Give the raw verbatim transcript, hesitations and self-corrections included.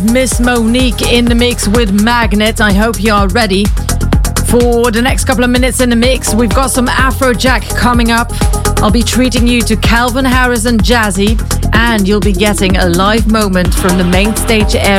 Miss Monique in the mix with Magnet. I hope you are ready for the next couple of minutes in the mix. We've got some Afrojack coming up. I'll be treating you to Calvin Harris and Jazzy, and you'll be getting a live moment from the main stage area.